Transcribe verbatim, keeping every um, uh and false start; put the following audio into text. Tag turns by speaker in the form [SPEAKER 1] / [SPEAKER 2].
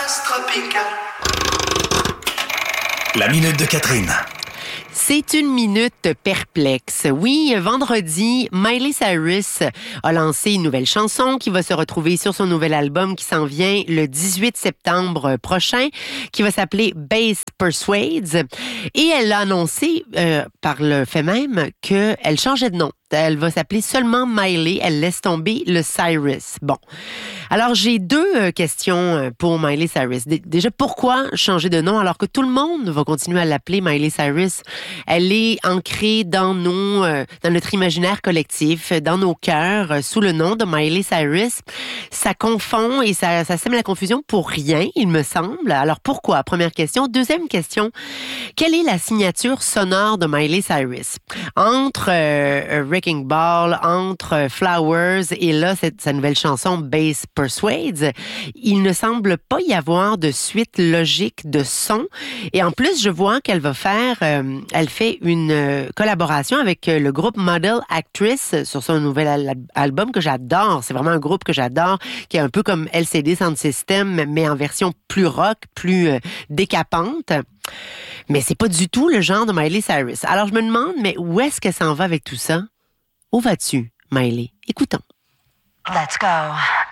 [SPEAKER 1] La minute de Catherine.
[SPEAKER 2] C'est une minute perplexe. Oui, vendredi, Miley Cyrus a lancé une nouvelle chanson qui va se retrouver sur son nouvel album qui s'en vient le dix-huit septembre prochain, qui va s'appeler Bass Persuades. Et elle a annoncé, euh, par le fait même, qu'elle changeait de nom. Elle va s'appeler seulement Miley. Elle laisse tomber le Cyrus. Bon. Alors, j'ai deux euh, questions pour Miley Cyrus. D- déjà, pourquoi changer de nom alors que tout le monde va continuer à l'appeler Miley Cyrus? Elle est ancrée dans nos, euh, dans notre imaginaire collectif, dans nos cœurs, euh, sous le nom de Miley Cyrus. Ça confond et ça, ça sème la confusion pour rien, il me semble. Alors, pourquoi? Première question. Deuxième question. Quelle est la signature sonore de Miley Cyrus? Entre euh, Wrecking Ball, entre Flowers et là, cette, sa nouvelle chanson Bass Persuades, il ne semble pas y avoir de suite logique de son. Et en plus, je vois qu'elle va faire, euh, elle fait une euh, collaboration avec euh, le groupe Model Actress sur son nouvel al- album que j'adore. C'est vraiment un groupe que j'adore, qui est un peu comme L C D Sound System, mais en version plus rock, plus euh, décapante. Mais c'est pas du tout le genre de Miley Cyrus. Alors, je me demande, mais où est-ce qu'elle s'en va avec tout ça? Où vas-tu, Miley? Écoutons.
[SPEAKER 3] Let's go.